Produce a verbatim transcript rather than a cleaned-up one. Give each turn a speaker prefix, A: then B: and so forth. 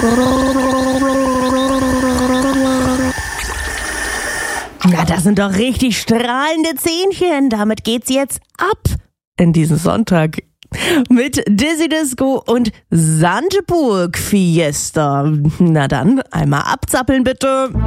A: Na, das sind doch richtig strahlende Zähnchen. Damit geht's jetzt ab in diesen Sonntag mit Dizzy Disco und Sandeburg Fiesta. Na dann, einmal abzappeln bitte.